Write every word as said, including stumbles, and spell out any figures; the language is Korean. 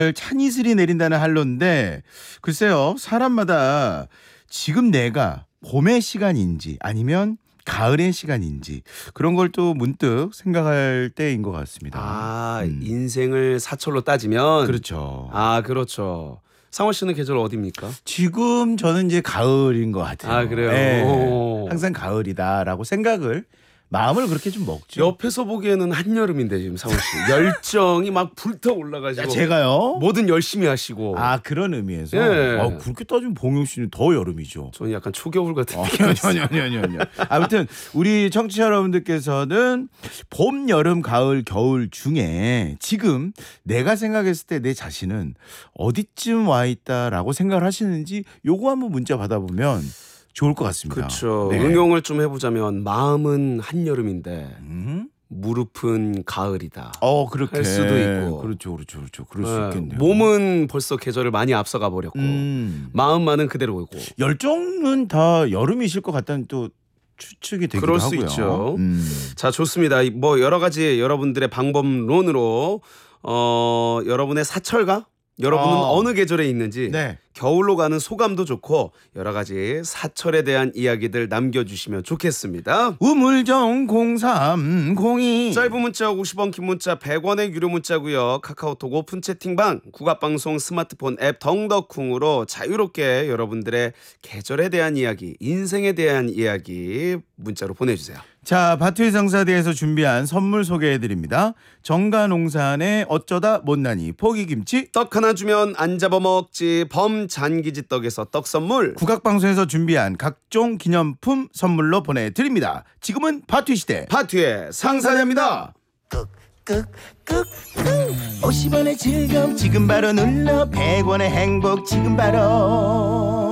찬이슬이 내린다는 한로인데 글쎄요 사람마다 지금 내가 봄의 시간인지 아니면 가을의 시간인지 그런 걸 또 문득 생각할 때인 것 같습니다. 아 음. 인생을 사철로 따지면 그렇죠. 아 그렇죠. 상원 씨는 계절 어디입니까? 지금 저는 이제 가을인 것 같아요. 아 그래요? 예. 오. 항상 가을이다라고 생각을 마음을 그렇게 좀 먹죠. 옆에서 보기에는 한여름인데 지금 상원 씨 열정이 막 불타 올라가지고 야, 제가요? 뭐든 열심히 하시고. 아 그런 의미에서 예. 아, 그렇게 따지면 봉영 씨는 더 여름이죠. 저는 약간 초겨울 같은 어, 느낌. 아니요, 아니요, 아니요, 아니요. 아무튼 우리 청취자 여러분들께서는 봄, 여름, 가을, 겨울 중에 지금 내가 생각했을 때 내 자신은 어디쯤 와 있다라고 생각을 하시는지 요거 한번 문자 받아보면 좋을 것 같습니다. 그렇죠. 네. 응용을 좀 해보자면 마음은 한여름인데 음? 무릎은 가을이다. 어 그렇게 할 수도 있고. 그렇죠, 그렇죠, 그렇죠. 그럴 수 네, 있겠네요. 몸은 벌써 계절을 많이 앞서가 버렸고 음. 마음만은 그대로고. 열정은 다 여름이실 것 같다는 또 추측이 되기도 그럴 수 하고요. 있죠. 음. 자 좋습니다. 뭐 여러 가지 여러분들의 방법론으로 어 여러분의 사철가 여러분은 어. 어느 계절에 있는지 네. 겨울로 가는 소감도 좋고 여러 가지 사철에 대한 이야기들 남겨주시면 좋겠습니다. 우물정 공삼공이 짧은 문자 오십 원, 긴 문자 백 원의 유료 문자고요. 카카오톡 오픈 채팅방, 국악방송 스마트폰 앱 덩덕쿵으로 자유롭게 여러분들의 계절에 대한 이야기, 인생에 대한 이야기 문자로 보내주세요. 자, 바투의 상사대에서 준비한 선물 소개해드립니다. 정가농산의 어쩌다 못난이 포기김치, 떡 하나 주면 안 잡아먹지 범잔기지 떡에서 떡 선물, 국악방송에서 준비한 각종 기념품 선물로 보내드립니다. 지금은 바투 시대 바투의 상사대입니다. 오십 원의 즐거움 지금 바로 눌러 백 원의 행복 지금 바로